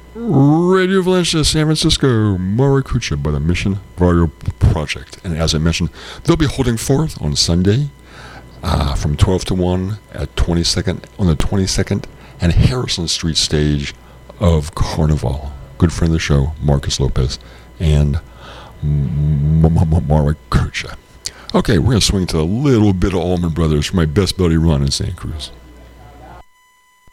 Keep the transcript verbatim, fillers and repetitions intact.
Radio Valencia, San Francisco, Maracuja by the Mission Radio Project. And as I mentioned, they'll be holding forth on Sunday uh, from twelve to one at twenty-second on the twenty-second and Harrison Street stage of Carnival. Good friend of the show, Marcus Lopez, and Maracuja. Okay, we're going to swing to a little bit of Allman Brothers for my best buddy Ron in Saint Cruz.